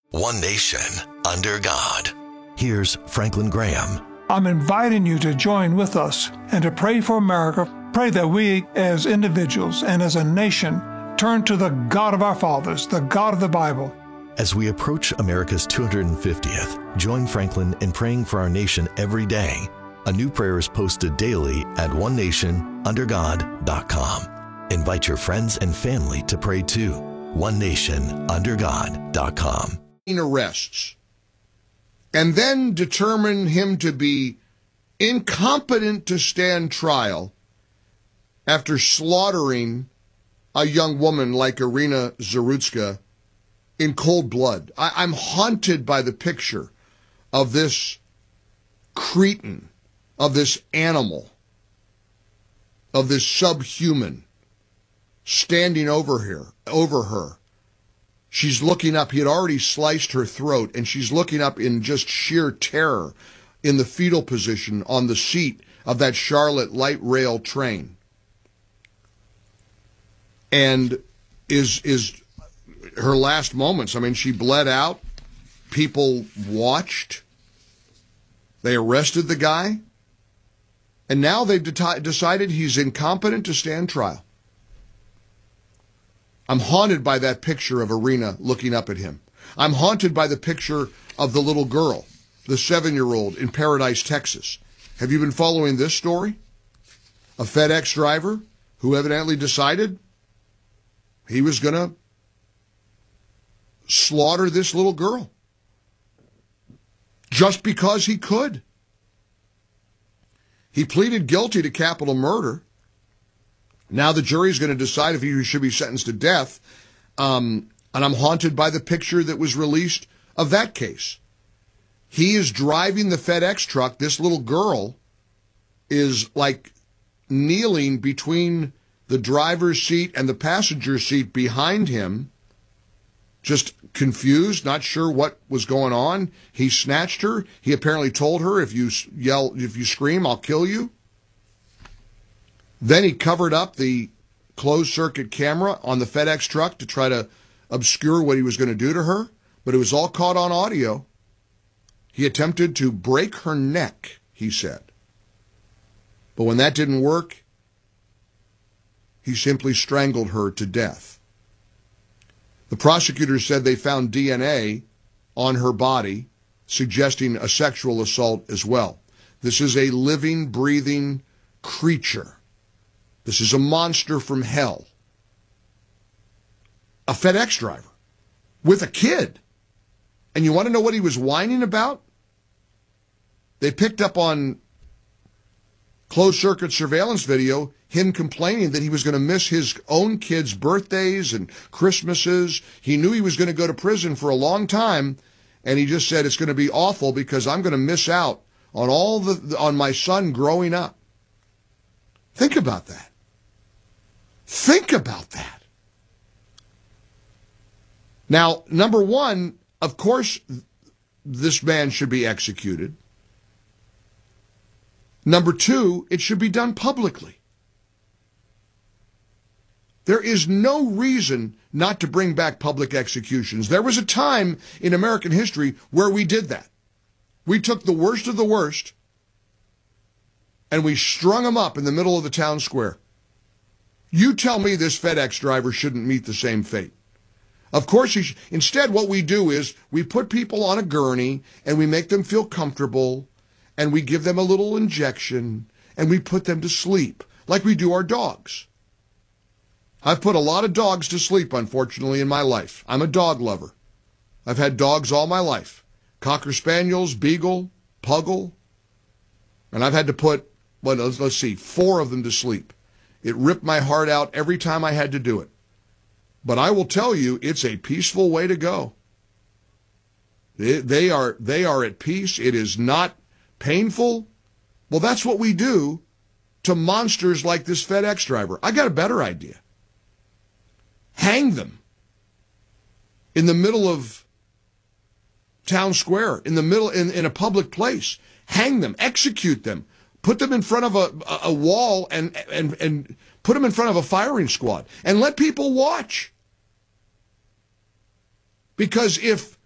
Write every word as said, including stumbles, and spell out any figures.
One nation, under God. Here's Franklin Graham. I'm inviting you to join with us and to pray for America. Pray that we as individuals and as a nation turn to the God of our fathers, the God of the Bible. As we approach America's two hundred fiftieth, join Franklin in praying for our nation every day. A new prayer is posted daily at one nation under god dot com. Invite your friends and family to pray too. one nation under god dot com. Arrests and then determine him to be incompetent to stand trial after slaughtering a young woman like Irina Zarutska in cold blood. I, I'm haunted by the picture of this cretin, of this animal, of this subhuman standing over here, over her. She's looking up. He had already sliced her throat, and she's looking up in just sheer terror in the fetal position on the seat of that Charlotte light rail train. And is is her last moments. I mean, she bled out. People watched. They arrested the guy. And now they've de- decided he's incompetent to stand trial. I'm haunted by that picture of Irina looking up at him. I'm haunted by the picture of the little girl, the seven-year-old in Paradise, Texas. Have you been following this story? A FedEx driver who evidently decided he was going to slaughter this little girl just because he could. He pleaded guilty to capital murder. Now the jury's going to decide if he should be sentenced to death. Um, and I'm haunted by the picture that was released of that case. He is driving the FedEx truck. This little girl is like kneeling between the driver's seat and the passenger seat behind him, just confused, not sure what was going on. He snatched her. He apparently told her, if you yell, if you scream, I'll kill you. Then he covered up the closed-circuit camera on the FedEx truck to try to obscure what he was going to do to her, but it was all caught on audio. He attempted to break her neck, he said. But when that didn't work, he simply strangled her to death. The prosecutors said they found D N A on her body, suggesting a sexual assault as well. This is a living, breathing creature. This is a monster from hell. A FedEx driver with a kid. And you want to know what he was whining about? They picked up on closed-circuit surveillance video him complaining that he was going to miss his own kids' birthdays and Christmases. He knew he was going to go to prison for a long time, and he just said, it's going to be awful because I'm going to miss out on all the on my son growing up. Think about that. Think about that. Now, number one, of course, this man should be executed. Number two, it should be done publicly. There is no reason not to bring back public executions. There was a time in American history where we did that. We took the worst of the worst and we strung them up in the middle of the town square. You tell me this FedEx driver shouldn't meet the same fate. Of course, he sh- instead what we do is we put people on a gurney and we make them feel comfortable and we give them a little injection and we put them to sleep like we do our dogs. I've put a lot of dogs to sleep, unfortunately, in my life. I'm a dog lover. I've had dogs all my life. Cocker Spaniels, Beagle, Puggle. And I've had to put, well, let's, let's see, four of them to sleep. It ripped my heart out every time I had to do it. But I will tell you, it's a peaceful way to go. It, they are, they are at peace. It is not painful. Well, that's what we do to monsters like this FedEx driver. I got a better idea. Hang them in the middle of town square, in the middle, in, in a public place. Hang them, execute them, put them in front of a, a wall and, and, and put them in front of a firing squad and let people watch. Because if